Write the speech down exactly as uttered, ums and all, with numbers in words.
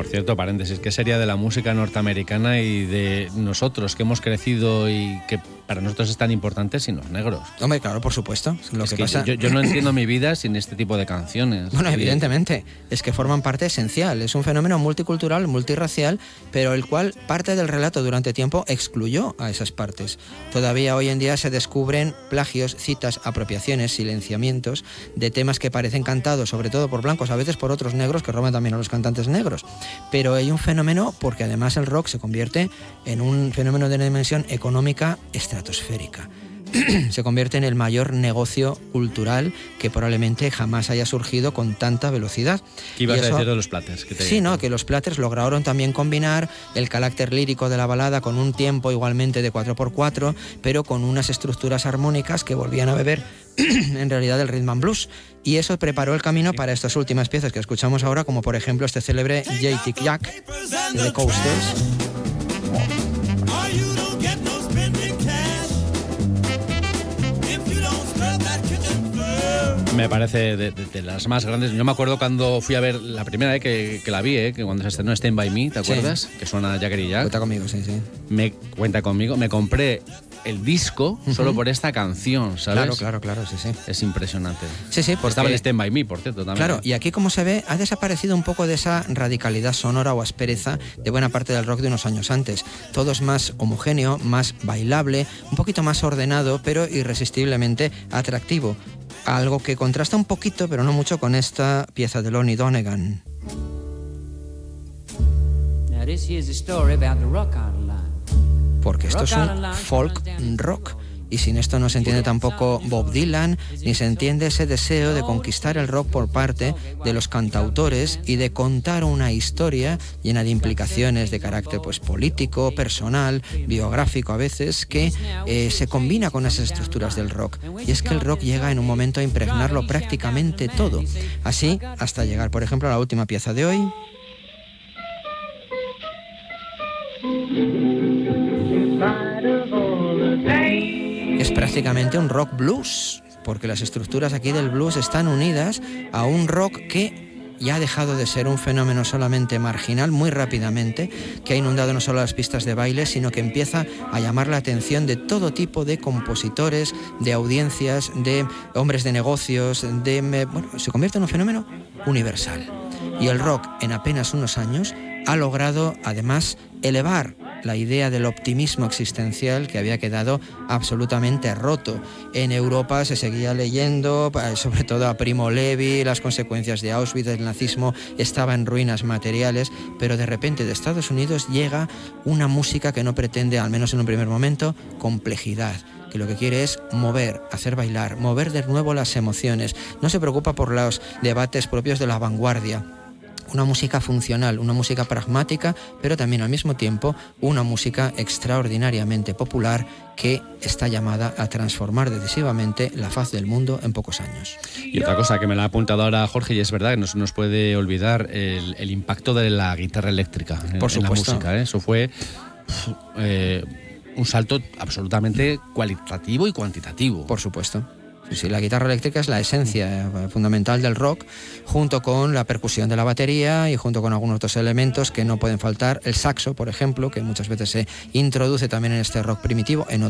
Por cierto, paréntesis, ¿qué sería de la música norteamericana y de nosotros que hemos crecido y que para nosotros es tan importante sin los negros? Hombre, claro, por supuesto. Lo es que que pasa... yo, yo no entiendo mi vida sin este tipo de canciones. Bueno, evidentemente, es que forman parte esencial. Es un fenómeno multicultural, multirracial, pero el cual parte del relato durante tiempo excluyó a esas partes. Todavía hoy en día se descubren plagios, citas, apropiaciones, silenciamientos de temas que parecen cantados, sobre todo por blancos, a veces por otros negros que roban también a los cantantes negros. Pero hay un fenómeno porque además el rock se convierte en un fenómeno de una dimensión económica estratosférica. Se convierte en el mayor negocio cultural que probablemente jamás haya surgido con tanta velocidad. ¿Qué ibas y eso, a decir de los Platters? Que te sí, no, que los Platters lograron también combinar el carácter lírico de la balada con un tiempo igualmente de cuatro por cuatro, pero con unas estructuras armónicas que volvían a beber en realidad el rhythm and blues. Y eso preparó el camino para estas últimas piezas que escuchamos ahora, como por ejemplo este célebre J T Jack de The Coasters. Me parece de, de, de las más grandes. Yo me acuerdo cuando fui a ver la primera vez que, que la vi, ¿eh? Que cuando se estrenó Stand By Me, ¿te acuerdas? Sí. Que suena Jagger y Jack. Cuenta conmigo, sí, sí. Me cuenta conmigo. Me compré el disco uh-huh. solo por esta canción, ¿sabes? Claro, claro, claro, sí, sí. Es impresionante. Sí, sí, porque... Estaba el Stand By Me, por cierto, también. Claro, y aquí, como se ve, ha desaparecido un poco de esa radicalidad sonora o aspereza de buena parte del rock de unos años antes. Todo es más homogéneo, más bailable, un poquito más ordenado, pero irresistiblemente atractivo. Algo que contrasta un poquito, pero no mucho, con esta pieza de Lonnie Donegan. Porque esto es un folk rock. Y sin esto no se entiende tampoco Bob Dylan, ni se entiende ese deseo de conquistar el rock por parte de los cantautores y de contar una historia llena de implicaciones de carácter pues político, personal, biográfico a veces, que eh, se combina con esas estructuras del rock. Y es que el rock llega en un momento a impregnarlo prácticamente todo. Así, hasta llegar, por ejemplo, a la última pieza de hoy. Es prácticamente un rock blues, porque las estructuras aquí del blues están unidas a un rock que ya ha dejado de ser un fenómeno solamente marginal muy rápidamente, que ha inundado no solo las pistas de baile, sino que empieza a llamar la atención de todo tipo de compositores, de audiencias, de hombres de negocios, de, bueno, se convierte en un fenómeno universal. Y el rock, en apenas unos años, ha logrado además elevar la idea del optimismo existencial que había quedado absolutamente roto. En Europa se seguía leyendo, sobre todo a Primo Levi, las consecuencias de Auschwitz, el nazismo estaba en ruinas materiales, pero de repente de Estados Unidos llega una música que no pretende, al menos en un primer momento, complejidad, que lo que quiere es mover, hacer bailar, mover de nuevo las emociones. No se preocupa por los debates propios de la vanguardia. Una música funcional, una música pragmática, pero también al mismo tiempo una música extraordinariamente popular que está llamada a transformar decisivamente la faz del mundo en pocos años. Y otra cosa que me la ha apuntado ahora Jorge, y es verdad que no se nos puede olvidar el, el impacto de la guitarra eléctrica en, Por en la supuesto. música, ¿eh? Eso fue eh, un salto absolutamente cualitativo y cuantitativo. Por supuesto. Sí, la guitarra eléctrica es la esencia fundamental del rock, junto con la percusión de la batería y junto con algunos otros elementos que no pueden faltar. El saxo, por ejemplo, que muchas veces se introduce también en este rock primitivo, en